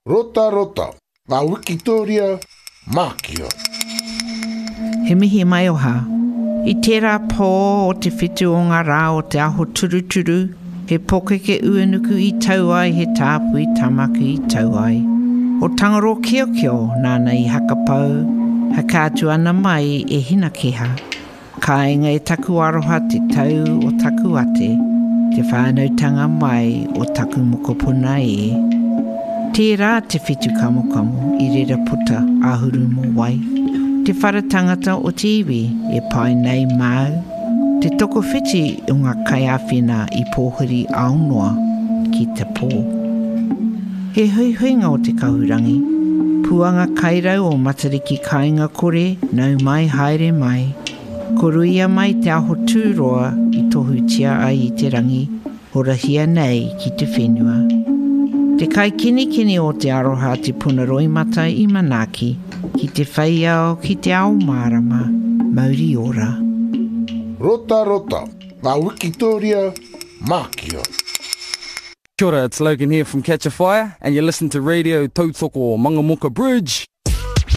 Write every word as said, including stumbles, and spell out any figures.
Rota rota, ngā Wikitoria, Mākia. He mihi mai oha. I tērā pō o te whitu o ngā rā o te aho turuturu, he pokeke uanuku i tau ai, he tāpui tamaku i tau ai. O tangaro kio kio, nāna i hakapau, ha kātu ana mai e hina keha. Ka inga e taku aroha te tau o taku ate, te whānautanga mai o taku mokopuna e. Tērā te whitu kamokamu i rera puta ahuru mo wai. Te wharatangata o te iwi e pai nei mau. Te toko whiti o ngā kaiawhina i pōhiri aunua ki te pō. He hui huinga o te kahurangi. Puanga kairau o matariki kāinga kore nau mai haere mai. Koruia mai te aho tūroa i tohu tia ai i te rangi. Horahia nei ki te whenua. Te kai kini kini o te aroha te punaroi mata i manaki. Ki te whaiao ki te ao marama, mauri ora. Rota rota, ngā Wikitoria, Mākia. Kia ora, it's Logan here from Catch a Fire, and you listen to Radio Tautoko Mangamuka Bridge.